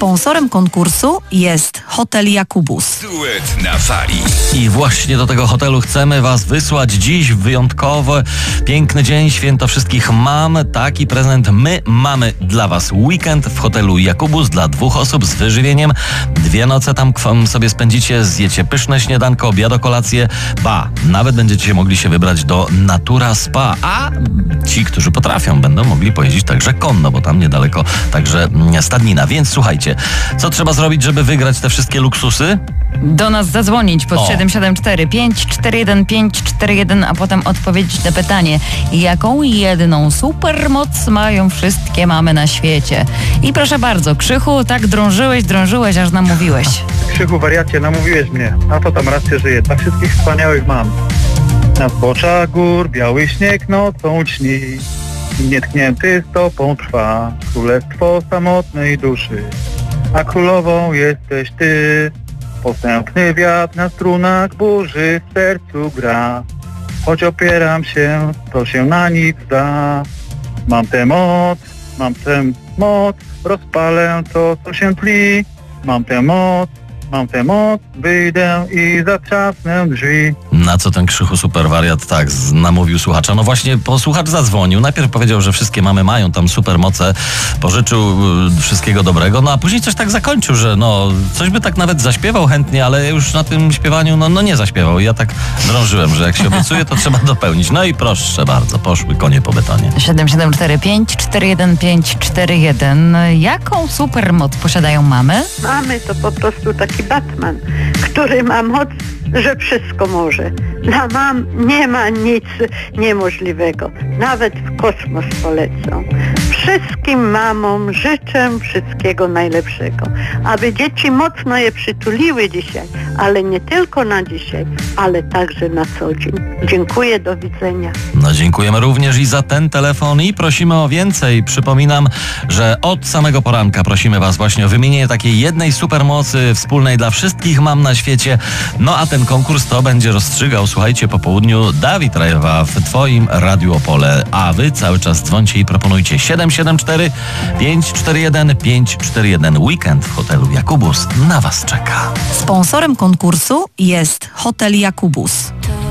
Sponsorem konkursu jest Hotel Jakubus. Duet na fali. I właśnie do tego hotelu chcemy Was wysłać dziś w wyjątkowy, piękny dzień, święto wszystkich mam. Taki prezent my mamy dla Was. Weekend w hotelu Jakubus dla 2 osób z wyżywieniem. 2 noce tam sobie spędzicie, zjecie pyszne śniadanko, obiad, kolację. Ba, nawet będziecie mogli się wybrać do Natura Spa. A ci, którzy potrafią, będą mogli pojeździć także konno, bo tam niedaleko także stadnina. Więc słuchajcie, co trzeba zrobić, żeby wygrać te wszystkie luksusy? Do nas zadzwonić pod 774 541 541, a potem odpowiedzieć na pytanie, jaką jedną supermoc mają wszystkie mamy na świecie. I proszę bardzo, Krzychu, tak drążyłeś, aż namówiłeś. Krzychu, wariacie, namówiłeś mnie. A to tam rację żyje. Tak wszystkich wspaniałych mam. Na zboczach gór biały śnieg nocą śni. Nietknięty stopą trwa królestwo samotnej duszy. A królową jesteś ty. Posępny wiatr na strunach burzy w sercu gra. Choć opieram się, to się na nic da. Mam tę moc, rozpalę to, co się tli. Mam tę moc, wyjdę i zatrzasnę drzwi. Na co ten Krzychu super wariat tak namówił słuchacza? No właśnie, słuchacz zadzwonił. Najpierw powiedział, że wszystkie mamy mają tam super moce, pożyczył wszystkiego dobrego, no a później coś tak zakończył, że no coś by tak nawet zaśpiewał chętnie, ale już na tym śpiewaniu no nie zaśpiewał. I ja tak drążyłem, że jak się obiecuje, to trzeba dopełnić. No i proszę bardzo, poszły konie po betonie. 774 541 541. Jaką supermoc posiadają mamy? Mamy to po prostu taki Batman, który ma moc, że wszystko może. Dla mam nie ma nic niemożliwego. Nawet w kosmos polecą. Wszystkim mamom życzę wszystkiego najlepszego. Aby dzieci mocno je przytuliły dzisiaj, ale nie tylko na dzisiaj, ale także na co dzień. Dziękuję, do widzenia. No dziękujemy również i za ten telefon i prosimy o więcej. Przypominam, że od samego poranka prosimy Was właśnie o wymienienie takiej jednej supermocy wspólnej dla wszystkich mam na świecie. No a ten konkurs to będzie rozstrzygał, słuchajcie, po południu Dawid Rajewa w Twoim Radiu Opole. A Wy cały czas dzwońcie i proponujcie 774 541 541. Weekend w hotelu Jakubus na Was czeka. Sponsorem konkursu jest Hotel Jakubus.